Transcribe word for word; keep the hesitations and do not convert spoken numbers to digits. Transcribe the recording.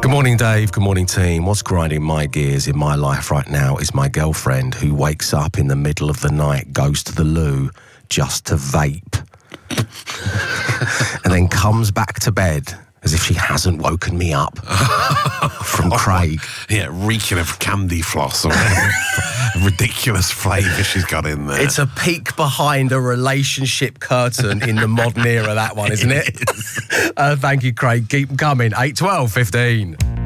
Good morning, Dave. Good morning, team. What's grinding my gears in my life right now is my girlfriend who wakes up in the middle of the night, goes to the loo just to vape, and then comes back to bed as if she hasn't woken me up from Craig. Yeah, reeking of candy floss or whatever ridiculous flavour she's got in there. It's a peek behind a relationship curtain in the modern era, that one, isn't it? uh, thank you, Craig. Keep them coming. eight, twelve, fifteen.